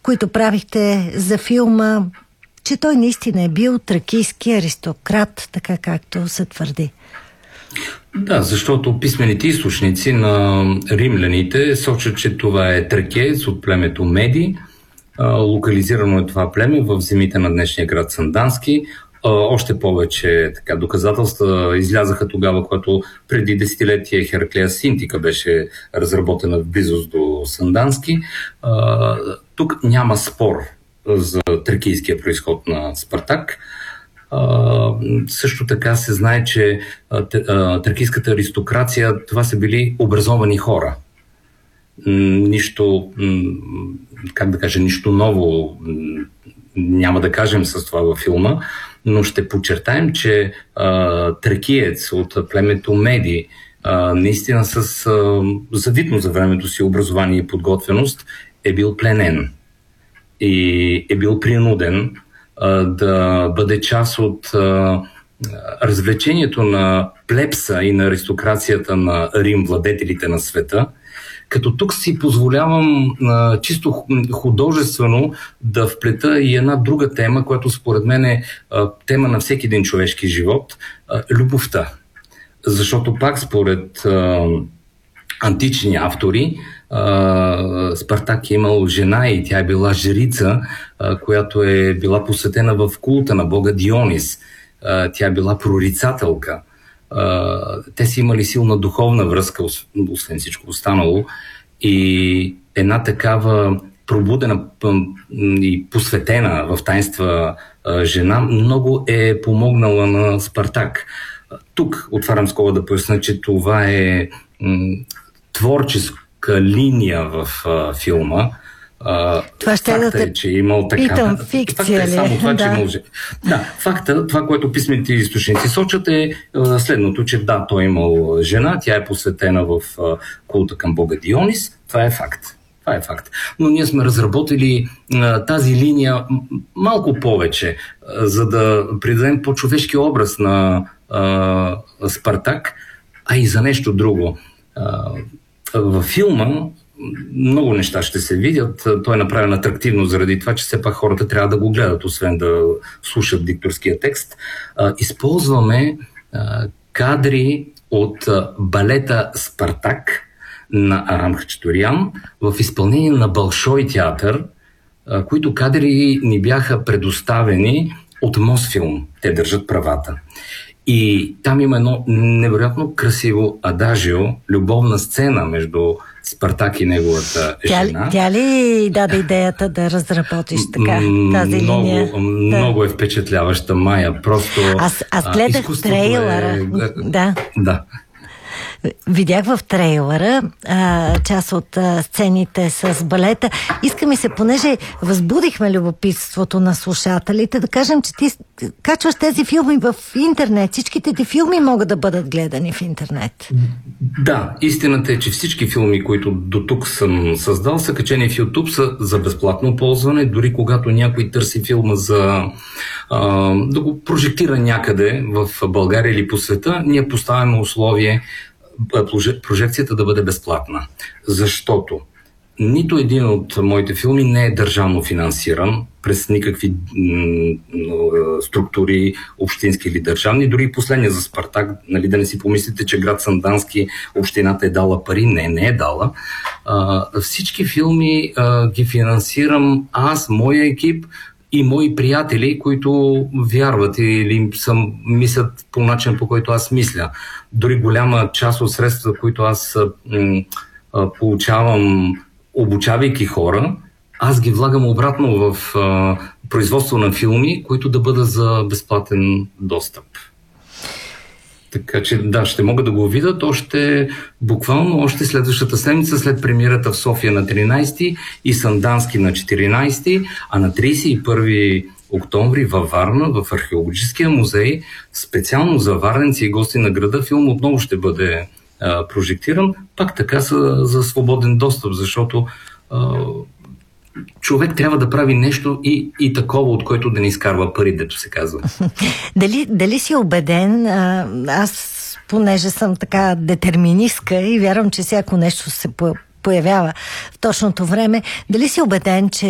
които правихте за филма, че той наистина е бил тракийски аристократ, така както се твърди. Да, защото писмените източници на римляните сочат, че това е тракеец от племето Меди. Локализирано е това племе в земите на днешния град Сандански. Още повече доказателства излязаха тогава, когато преди десетилетие Хераклея Синтика беше разработена в близост до Сандански. Тук няма спор за тракийския произход на Спартак. Също така се знае, че тракийската аристокрация, това са били образовани хора. Нищо ново няма да кажем с това във филма, но ще подчертаем, че тракиец от племето Меди наистина с завидно за времето си образование и подготвеност е бил пленен и е бил принуден да бъде част от развлечението на плебса и на аристокрацията на Рим, владетелите на света, като тук си позволявам чисто художествено да вплета и една друга тема, която според мен е тема на всеки един човешки живот – любовта. Защото пак според антични автори Спартак е имал жена и тя е била жрица, която е била посветена в култа на бога Дионис. Тя е била прорицателка. Те са имали силна духовна връзка, освен всичко останало. И една такава пробудена и посветена в таинства жена много е помогнала на Спартак. Тук отварям скоба да поясня, че това е творческа линия в филма. Това ще факта е, че е имал така. Питам, фикция ли? Факта, това, което писмените източници сочат е следното, че да, той е имал жена, тя е посветена в култа към бога Дионис. Това е факт. Но ние сме разработили тази линия малко повече, за да придадем по-човешки образ на Спартак, а и за нещо друго. Във филма много неща ще се видят. Той е направен атрактивно заради това, че все пак хората трябва да го гледат, освен да слушат дикторския текст. Използваме кадри от балета Спартак на Арам Хачатурян в изпълнение на Болшой театър, които кадри ни бяха предоставени от Мосфилм. Те държат правата. И там има едно невероятно красиво адажио, любовна сцена между Спартак и неговата жена. Тя ли даде идеята да разработиш така тази линия? Много е впечатляваща, Майя. Просто аз гледах трейлера. Да. Видях в трейлера част от сцените с балета. Иска ми се, понеже възбудихме любопитството на слушателите, да кажем, че ти качваш тези филми в интернет. Всичките ти филми могат да бъдат гледани в интернет. Да, истината е, че всички филми, които до тук съм създал, са качени в YouTube, са за безплатно ползване. Дори когато някой търси филма за да го прожектира някъде в България или по света, ние поставяме условие прожекцията да бъде безплатна. Защото нито един от моите филми не е държавно финансиран през никакви структури, общински или държавни. Дори последния за Спартак, нали, да не си помислите, че град Сандански общината е дала пари. Не е дала. Всички филми ги финансирам аз, моя екип и мои приятели, които вярват или мислят по начин, по който аз мисля. Дори голяма част от средствата, които аз получавам, обучавайки хора, аз ги влагам обратно в производство на филми, които да бъдат за безплатен достъп. Така че да, ще могат да го видят буквално следващата седмица, след премиерата в София на 13 и Сандански на 14, а на 31 октомври във Варна, в Археологическия музей, специално за варненци и гости на града, филм отново ще бъде прожектиран, пак така за свободен достъп, защото човек трябва да прави нещо и такова, от което да не изкарва пари, дето се казва. Дали си убеден, аз понеже съм така детерминистка и вярвам, че всяко нещо се появява в точното време, дали си убеден, че